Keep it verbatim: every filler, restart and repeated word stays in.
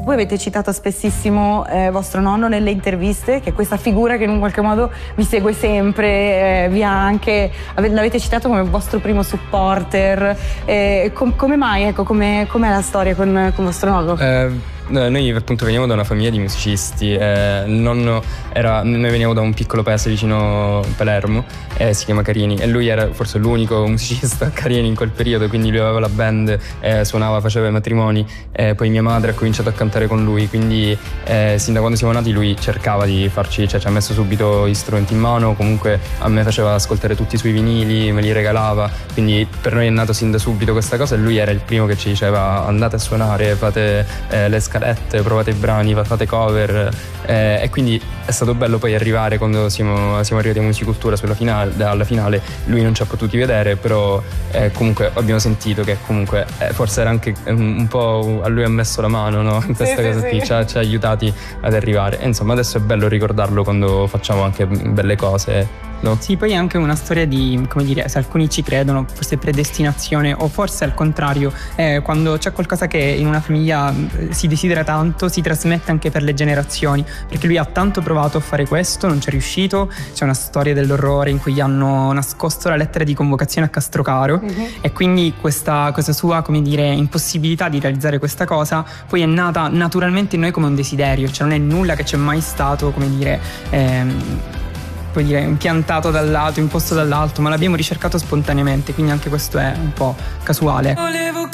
Voi avete citato spessissimo eh, vostro nonno nelle interviste, che è questa figura che in un qualche modo vi segue sempre, eh, vi ha anche, l'avete citato come vostro primo supporter. Eh, com come mai, ecco, com'è com la storia con, con vostro nonno? Eh... Noi appunto veniamo da una famiglia di musicisti, eh, il nonno era, noi veniamo da un piccolo paese vicino Palermo, eh, si chiama Carini, e lui era forse l'unico musicista a Carini in quel periodo, quindi lui aveva la band, eh, suonava, faceva i matrimoni, eh, poi mia madre ha cominciato a cantare con lui, quindi eh, sin da quando siamo nati lui cercava di farci, cioè ci ha messo subito gli strumenti in mano, comunque a me faceva ascoltare tutti i suoi vinili, me li regalava, quindi per noi è nato sin da subito questa cosa, e lui era il primo che ci diceva andate a suonare, fate eh, le scalette, provate i brani, fate cover, eh, e quindi è stato bello poi arrivare quando siamo, siamo arrivati a Musicultura sulla finale, alla finale. Lui non ci ha potuti vedere, però eh, comunque abbiamo sentito che comunque eh, forse era anche un, un po' a lui ha messo la mano, no? In questa sì, cosa sì, qui sì. Ci, ha, ci ha aiutati ad arrivare, e insomma adesso è bello ricordarlo quando facciamo anche belle cose. No? Sì, poi è anche una storia di, come dire, se alcuni ci credono, forse predestinazione, o forse al contrario, eh, quando c'è qualcosa che in una famiglia si desidera tanto, si trasmette anche per le generazioni, perché lui ha tanto provato a fare questo, non ci è riuscito. C'è una storia dell'orrore in cui gli hanno nascosto la lettera di convocazione a Castrocaro, uh-huh. e quindi questa, questa sua, come dire, impossibilità di realizzare questa cosa poi è nata naturalmente in noi come un desiderio, cioè non è nulla che c'è mai stato, come dire, ehm, dire, impiantato dall'alto, imposto dall'alto, ma l'abbiamo ricercato spontaneamente, quindi anche questo è un po' casuale.